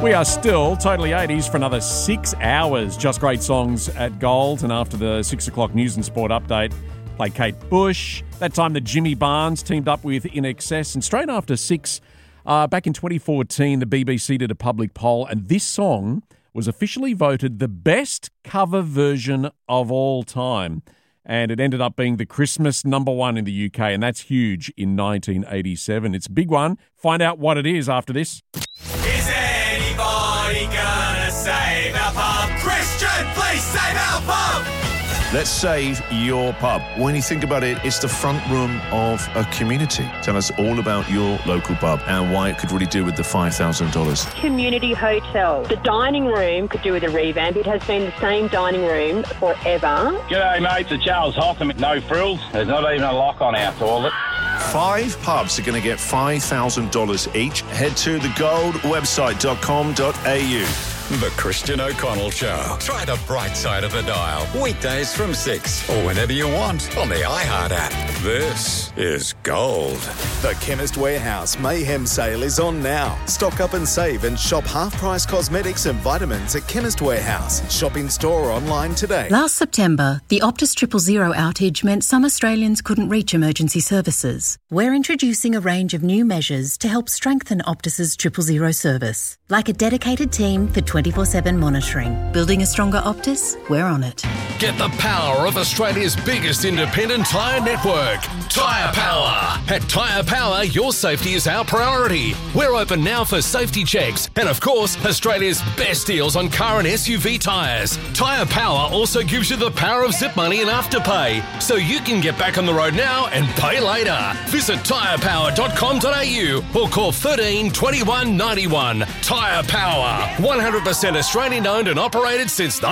We are still totally 80s for another 6 hours. Just great songs at Gold. And after the 6 o'clock news and sport update, play Kate Bush. That time the Jimmy Barnes teamed up with In Excess. And straight after 6, back in 2014, the BBC did a public poll. And this song was officially voted the best cover version of all time. And it ended up being the Christmas #1 in the UK. And that's huge in 1987. It's a big one. Find out what it is after this. Is anybody gonna save our pub? Christian, please save our pub! Let's save your pub. When you think about it, it's the front room of a community. Tell us all about your local pub and why it could really do with the $5,000. Community hotel. The dining room could do with a revamp. It has been the same dining room forever. G'day, mate. It's Charles Hotham. No frills. There's not even a lock on our toilet. 5 pubs are going to get $5,000 each. Head to thegoldwebsite.com.au. The Christian O'Connell Show. Try the bright side of the dial. Weekdays from 6 or whenever you want on the iHeart app. This is Gold. The Chemist Warehouse Mayhem Sale is on now. Stock up and save and shop half-price cosmetics and vitamins at Chemist Warehouse. Shop in store or online today. Last September, the Optus 000 outage meant some Australians couldn't reach emergency services. We're introducing a range of new measures to help strengthen Optus's 000 service, like a dedicated team for 24/7 monitoring. Building a stronger Optus? We're on it. Get the power of Australia's biggest independent tyre network, Tyre Power. At Tyre Power, your safety is our priority. We're open now for safety checks and, of course, Australia's best deals on car and SUV tyres. Tyre Power also gives you the power of zip money and afterpay, so you can get back on the road now and pay later. Visit tyrepower.com.au or call 13 21 91. Tyre Power, 100% Australian owned and operated since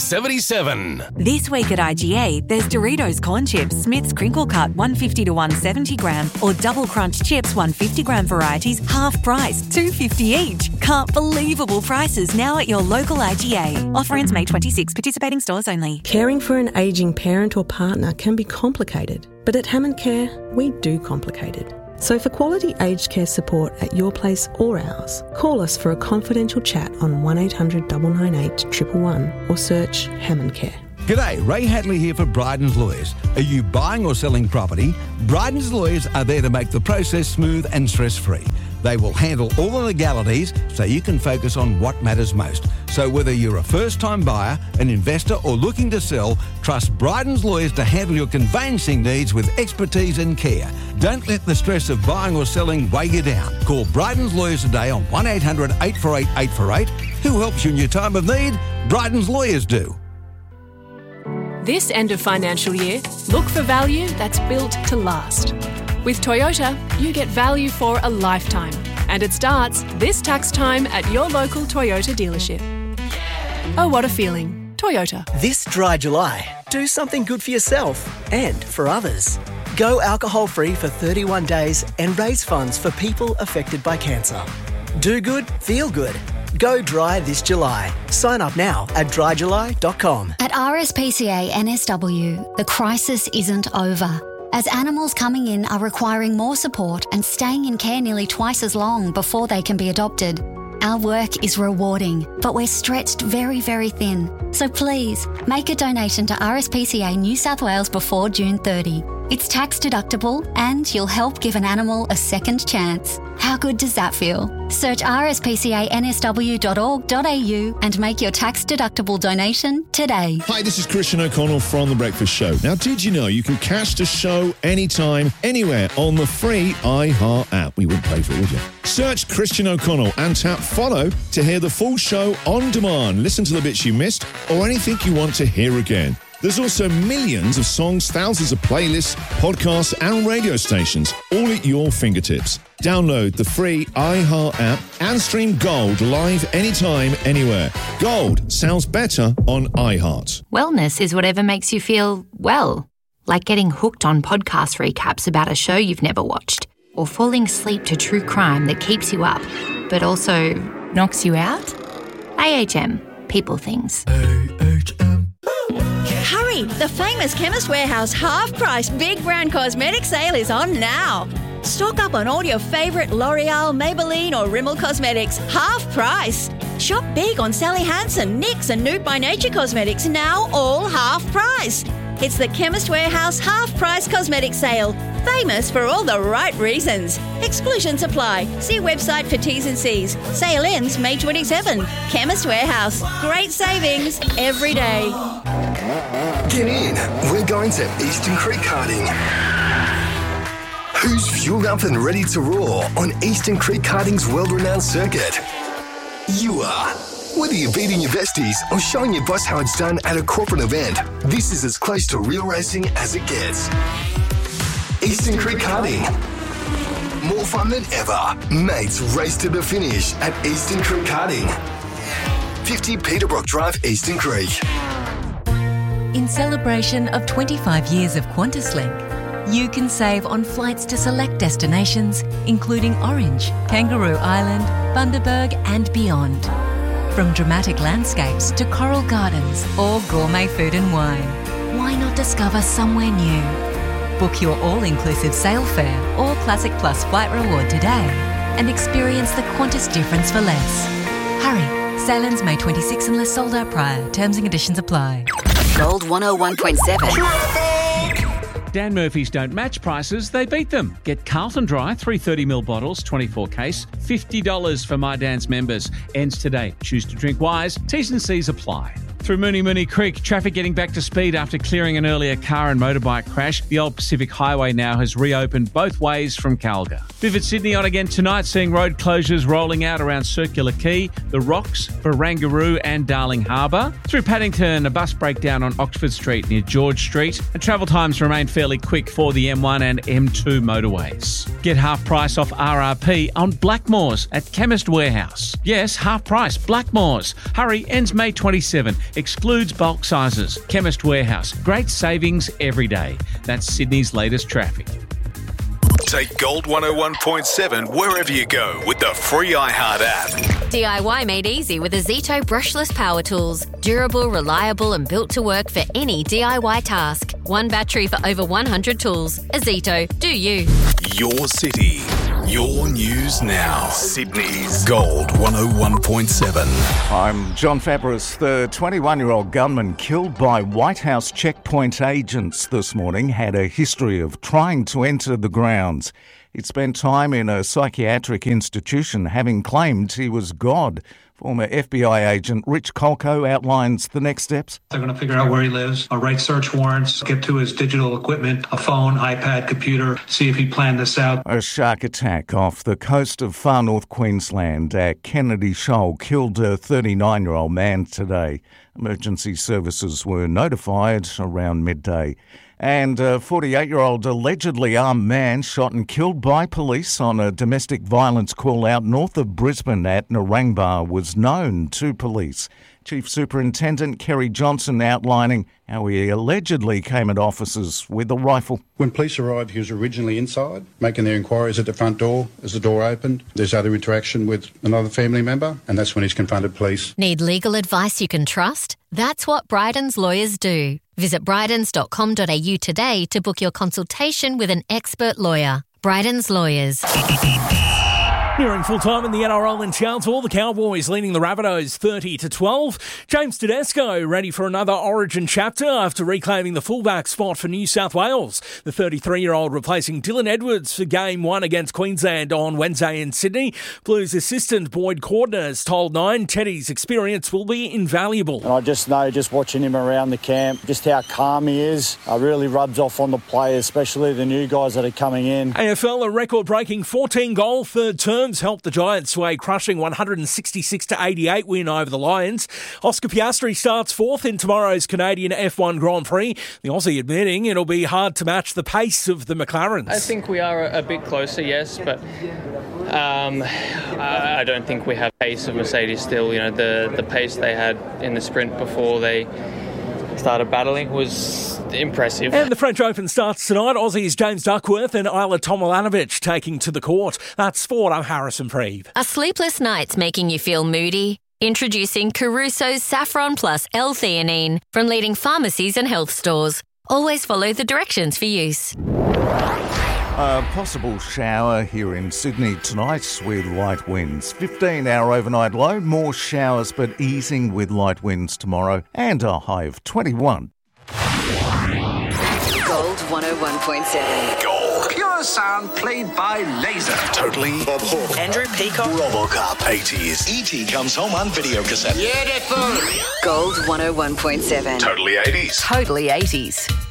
1977. This week at IGA, there's Doritos Corn Chips, Smith's Crinkle Cut 150 to 170 gram, or Double Crunch Chips 150 gram varieties, half price, $2.50 each. Can't believable prices now at your local IGA. Offer ends May 26, participating stores only. Caring for an ageing parent or partner can be complicated, but at Hammond Care, we do complicated. So for quality aged care support at your place or ours, call us for a confidential chat on 1800 998 111 or search Hammond Care. G'day, Ray Hadley here for Bryden's Lawyers. Are you buying or selling property? Bryden's Lawyers are there to make the process smooth and stress-free. They will handle all the legalities so you can focus on what matters most. So whether you're a first-time buyer, an investor or looking to sell, trust Bryden's Lawyers to handle your conveyancing needs with expertise and care. Don't let the stress of buying or selling weigh you down. Call Bryden's Lawyers today on 1800 848 848. Who helps you in your time of need? Bryden's Lawyers do. This end of financial year, look for value that's built to last. With Toyota, you get value for a lifetime. And it starts this tax time at your local Toyota dealership. Oh, what a feeling. Toyota. This dry July, do something good for yourself and for others. Go alcohol-free for 31 days and raise funds for people affected by cancer. Do good, feel good. Go dry this July. Sign up now at dryjuly.com. At RSPCA NSW, the crisis isn't over. As animals coming in are requiring more support and staying in care nearly twice as long before they can be adopted. Our work is rewarding, but we're stretched very, very thin. So please, make a donation to RSPCA New South Wales before June 30. It's tax deductible and you'll help give an animal a second chance. How good does that feel? Search rspcansw.org.au and make your tax deductible donation today. Hi, this is Christian O'Connell from The Breakfast Show. Now, did you know you can catch the show anytime, anywhere on the free iHeart app? We wouldn't pay for it, would you? Search Christian O'Connell and tap follow to hear the full show on demand. Listen to the bits you missed or anything you want to hear again. There's also millions of songs, thousands of playlists, podcasts and radio stations, all at your fingertips. Download the free iHeart app and stream Gold live anytime, anywhere. Gold sounds better on iHeart. Wellness is whatever makes you feel well, like getting hooked on podcast recaps about a show you've never watched, or falling asleep to true crime that keeps you up, but also knocks you out. AHM, people things. Hurry! The famous Chemist Warehouse half-price big brand cosmetic sale is on now. Stock up on all your favourite L'Oreal, Maybelline or Rimmel cosmetics, half price. Shop big on Sally Hansen, NYX and Nude by Nature cosmetics, now all half price. It's the Chemist Warehouse half price cosmetic sale. Famous for all the right reasons. Exclusions apply. See website for T's and C's. Sale ends May 27. Chemist Warehouse. Great savings every day. Get in. We're going to Eastern Creek Karting. Who's fueled up and ready to roar on Eastern Creek Karting's world-renowned circuit? You are. Whether you're beating your besties or showing your boss how it's done at a corporate event, this is as close to real racing as it gets. Eastern Creek Karting. More fun than ever. Mates race to the finish at Eastern Creek Karting. 50 Peterbrook Drive, Eastern Creek. In celebration of 25 years of QantasLink, you can save on flights to select destinations, including Orange, Kangaroo Island, Bundaberg and beyond. From dramatic landscapes to coral gardens or gourmet food and wine, why not discover somewhere new? Book your all-inclusive sail fare or Classic Plus flight reward today and experience the Qantas difference for less. Hurry, sail ends May 26 unless sold out prior. Terms and conditions apply. Gold 101.7. Dan Murphy's don't match prices, they beat them. Get Carlton Dry 330ml bottles, 24 case, $50 for My Dan's members. Ends today. Choose to drink wise. T's and C's apply. Through Moonee Creek, traffic getting back to speed after clearing an earlier car and motorbike crash. The old Pacific Highway now has reopened both ways from Calgary. Visit Sydney on again tonight, seeing road closures rolling out around Circular Quay, the Rocks, Barangaroo and Darling Harbour. Through Paddington, a bus breakdown on Oxford Street near George Street. And travel times remain fairly quick for the M1 and M2 motorways. Get half price off RRP on Blackmores at Chemist Warehouse. Yes, half price, Blackmores. Hurry, ends May 27. Excludes bulk sizes. Chemist Warehouse. Great savings every day. That's Sydney's latest traffic. Take Gold 101.7 wherever you go with the free iHeart app. DIY made easy with Azito brushless power tools. Durable, reliable and built to work for any DIY task. One battery for over 100 tools. Azito, do you. Your city. Your news now. Sydney's Gold 101.7. I'm John Fabris. The 21-year-old gunman killed by White House checkpoint agents this morning had a history of trying to enter the grounds. He'd spent time in a psychiatric institution, having claimed he was God. Former FBI agent Rich Colco outlines the next steps. They're going to figure out where he lives, write search warrants, get to his digital equipment, a phone, iPad, computer, see if he planned this out. A shark attack off the coast of far north Queensland at Kennedy Shoal killed a 39-year-old man today. Emergency services were notified around midday. And a 48-year-old allegedly armed man shot and killed by police on a domestic violence call out north of Brisbane at Narangba was known to police. Chief Superintendent Kerry Johnson outlining how he allegedly came at officers with a rifle. When police arrived, he was originally inside, making their inquiries at the front door. As the door opened, there's other interaction with another family member, and that's when he's confronted police. Need legal advice you can trust? That's what Bryden's lawyers do. Visit brydens.com.au today to book your consultation with an expert lawyer. Bryden's Lawyers. Nearing full-time in the NRL in Townsville, the Cowboys leading the Rabbitohs 30-12. James Tedesco ready for another Origin chapter after reclaiming the fullback spot for New South Wales. The 33-year-old replacing Dylan Edwards for Game 1 against Queensland on Wednesday in Sydney. Blues assistant Boyd Cordner has told Nine Teddy's experience will be invaluable. And I just know, just watching him around the camp, just how calm he is. Really rubs off on the players, especially the new guys that are coming in. AFL, a record-breaking 14-goal third term helped the Giants to a crushing 166-88 win over the Lions. Oscar Piastri starts fourth in tomorrow's Canadian F1 Grand Prix. The Aussie admitting it'll be hard to match the pace of the McLarens. I think we are a bit closer, yes, but I don't think we have pace of Mercedes still. You know, the pace they had in the sprint before they started battling was impressive. And the French Open starts tonight. Aussies James Duckworth and Isla Tomljanovic taking to the court. That's sport. I'm Harrison Freeve. Are sleepless nights making you feel moody? Introducing Caruso's Saffron Plus L-theanine from leading pharmacies and health stores. Always follow the directions for use. A possible shower here in Sydney tonight with light winds. 15-hour overnight low, more showers but easing with light winds tomorrow and a high of 21. Gold 101.7. Gold. Pure sound played by laser. Totally. Bob Hawke. Andrew Peacock. RoboCop. 80s. E.T. comes home on video cassette. Beautiful. Gold 101.7. Totally 80s. Totally 80s.